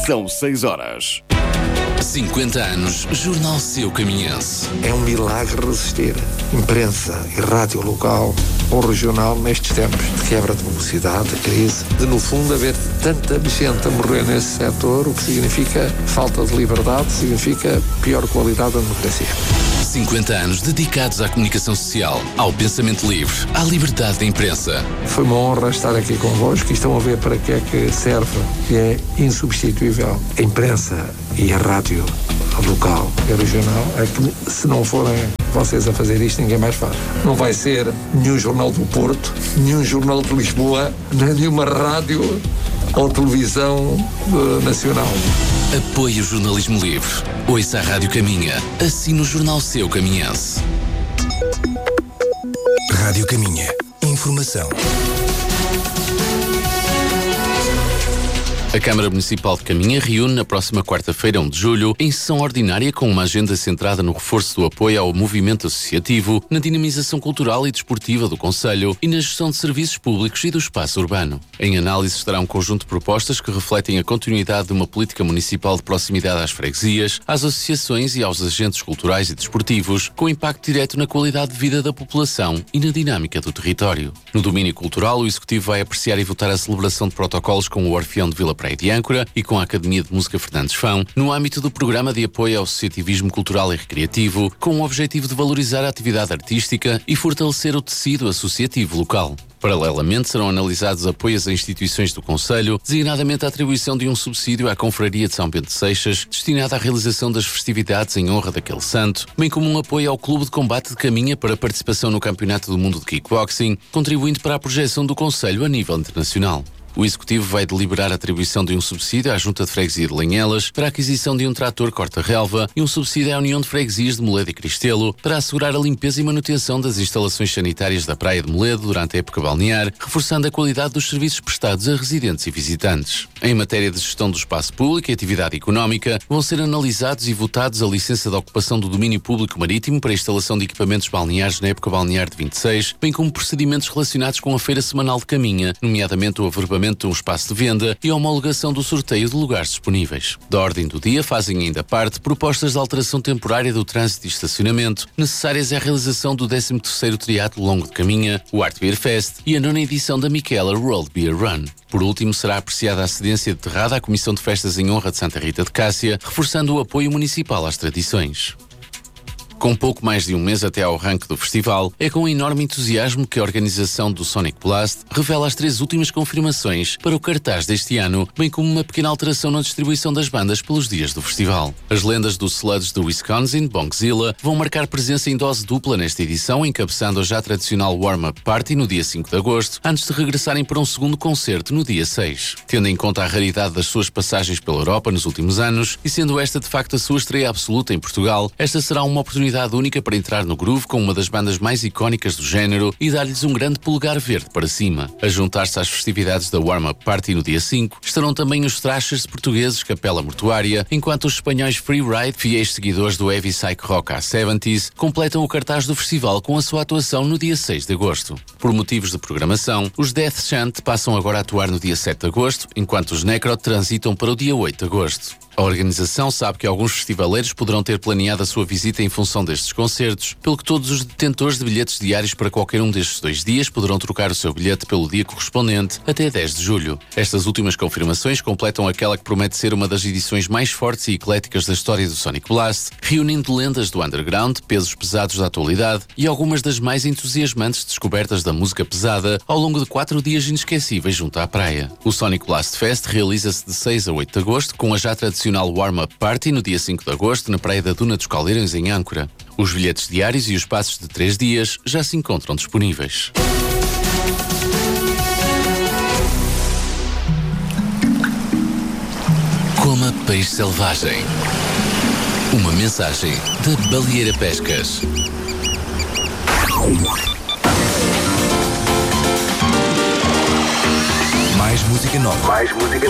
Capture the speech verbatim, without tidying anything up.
São seis horas. cinquenta anos, Jornal Seu Caminhense. É um milagre resistir. Imprensa e rádio local ou regional nestes tempos de quebra de velocidade, de crise, de no fundo haver tanta gente a morrer nesse setor, o que significa falta de liberdade, significa pior qualidade da democracia. cinquenta anos dedicados à comunicação social, ao pensamento livre, à liberdade de imprensa. Foi uma honra estar aqui convosco e estão a ver para que é que serve, que é insubstituível. A imprensa e a rádio local e regional, é que se não forem vocês a fazer isto, ninguém mais faz. Não vai ser nenhum jornal do Porto, nenhum jornal de Lisboa, nem nenhuma rádio ou televisão uh, nacional. Apoie o jornalismo livre. Ouça a Rádio Caminha. Assine o Jornal Seu Caminhense. Rádio Caminha. Informação. A Câmara Municipal de Caminha reúne na próxima quarta-feira, um de julho, em sessão ordinária com uma agenda centrada no reforço do apoio ao movimento associativo, na dinamização cultural e desportiva do concelho e na gestão de serviços públicos e do espaço urbano. Em análise estará um conjunto de propostas que refletem a continuidade de uma política municipal de proximidade às freguesias, às associações e aos agentes culturais e desportivos, com impacto direto na qualidade de vida da população e na dinâmica do território. No domínio cultural, o Executivo vai apreciar e votar a celebração de protocolos com o Orfeão de Vila Praia de Âncora e com a Academia de Música Fernandes Fão, no âmbito do Programa de Apoio ao Associativismo Cultural e Recreativo, com o objetivo de valorizar a atividade artística e fortalecer o tecido associativo local. Paralelamente, serão analisados apoios a instituições do concelho, designadamente a atribuição de um subsídio à Confraria de São Bento de Seixas, destinado à realização das festividades em honra daquele santo, bem como um apoio ao Clube de Combate de Caminha para a participação no Campeonato do Mundo de Kickboxing, contribuindo para a projeção do concelho a nível internacional. O Executivo vai deliberar a atribuição de um subsídio à Junta de Freguesia de Lanhelas para a aquisição de um trator corta-relva e um subsídio à União de Freguesias de Moledo e Cristelo para assegurar a limpeza e manutenção das instalações sanitárias da Praia de Moledo durante a época balnear, reforçando a qualidade dos serviços prestados a residentes e visitantes. Em matéria de gestão do espaço público e atividade económica, vão ser analisados e votados a licença de ocupação do domínio público marítimo para a instalação de equipamentos balneares na época balnear de vinte e seis, bem como procedimentos relacionados com a Feira Semanal de Caminha, nomeadamente o averbamento de um espaço de venda e a homologação do sorteio de lugares disponíveis. Da ordem do dia fazem ainda parte propostas de alteração temporária do trânsito e estacionamento necessárias à realização do décimo terceiro Triatlo Longo de Caminha, o Art Beer Fest e a nona edição da Michela World Beer Run. Por último, será apreciada a cedência deterrada à Comissão de Festas em Honra de Santa Rita de Cássia, reforçando o apoio municipal às tradições. Com pouco mais de um mês até ao arranque do festival, é com enorme entusiasmo que a organização do Sonic Blast revela as três últimas confirmações para o cartaz deste ano, bem como uma pequena alteração na distribuição das bandas pelos dias do festival. As lendas do Sludge do Wisconsin, Bongzilla, vão marcar presença em dose dupla nesta edição, encabeçando a já tradicional Warm-Up Party no dia cinco de agosto, antes de regressarem para um segundo concerto no dia seis. Tendo em conta a raridade das suas passagens pela Europa nos últimos anos, e sendo esta de facto a sua estreia absoluta em Portugal, esta será uma oportunidade única para entrar no groove com uma das bandas mais icónicas do género e dar-lhes um grande polegar verde para cima. A juntar-se às festividades da Warm-Up Party no dia cinco, estarão também os thrashers portugueses Capela Mortuária, enquanto os espanhóis Freeride, fiéis seguidores do Heavy Psych Rock à setenta, completam o cartaz do festival com a sua atuação no dia seis de agosto. Por motivos de programação, os Death Chant passam agora a atuar no dia sete de agosto, enquanto os Necro transitam para o dia oito de agosto. A organização sabe que alguns festivaleiros poderão ter planeado a sua visita em função destes concertos, pelo que todos os detentores de bilhetes diários para qualquer um destes dois dias poderão trocar o seu bilhete pelo dia correspondente até dez de julho. Estas últimas confirmações completam aquela que promete ser uma das edições mais fortes e ecléticas da história do Sonic Blast, reunindo lendas do underground, pesos pesados da atualidade e algumas das mais entusiasmantes descobertas da música pesada ao longo de quatro dias inesquecíveis junto à praia. O Sonic Blast Fest realiza-se de seis a oito de agosto com a já tradicional Warm-Up Party no dia cinco de agosto na Praia da Duna dos Caldeirões em Âncora. Os bilhetes diários e os passos de três dias já se encontram disponíveis. Coma peixe selvagem. Uma mensagem da Baleeira Pescas. Mais música nova. Mais música